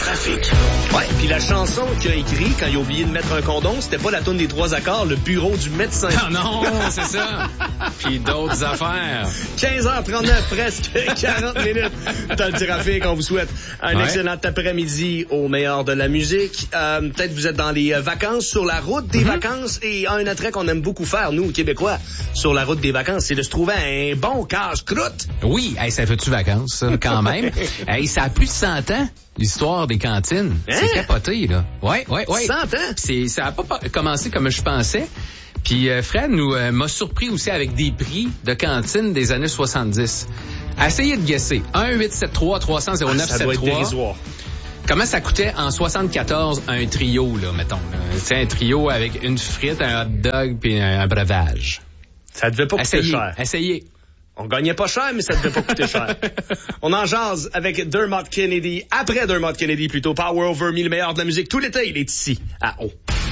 trafic. Ouais, puis la chanson qu'il a écrit quand il a oublié de mettre un condom, c'était pas la toune des 3 accords, le bureau du médecin. Ah non, c'est ça. Puis d'autres affaires. 15h39, presque 40 minutes. Dans le trafic, on vous souhaite un excellent après-midi au meilleur de la musique. Peut-être vous êtes dans les vacances, sur la route des vacances, et un attrait qu'on aime beaucoup faire, nous, Québécois, sur la route des vacances, c'est de se trouver un bon casse-croûte. Oui, hey, ça fait-tu vacances, ça, quand même? Hey, ça a plus de 100 ans, l'histoire des cantines. Hein? C'est capoté, là. Ouais. 100 ans? Ça a pas commencé comme je pensais. Puis Fred m'a surpris aussi avec des prix de cantine des années 70. Essayez de guesser. 1-873-300-0973. Ça doit être dérisoire. Comment ça coûtait en 74 un trio, là, mettons? C'est un trio avec une frite, un hot dog puis un breuvage. Ça devait pas coûter cher. Essayez. On gagnait pas cher, mais ça devait pas coûter cher. On en jase avec Dermot Kennedy. Après Dermot Kennedy, plutôt. Power Over Me, le meilleur de la musique tout l'été. Il est ici, à O.